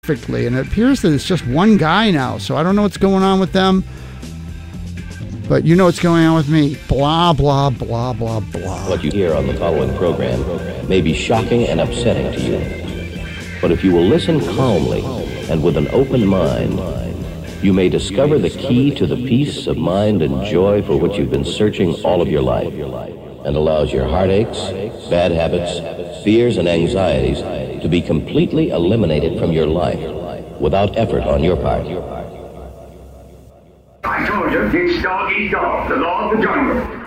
perfectly, and it appears that it's just one guy now, so I don't know what's going on with them. But you know what's going on with me. Blah, blah, blah, blah, blah. What you hear on the following program may be shocking and upsetting to you. But if you will listen calmly and with an open mind, you may discover the key to the peace of mind and joy for which you've been searching all of your life, and allows your heartaches, bad habits, fears, and anxieties to be completely eliminated from your life without effort on your part. I told you, it's dog eat dog, the law of the jungle.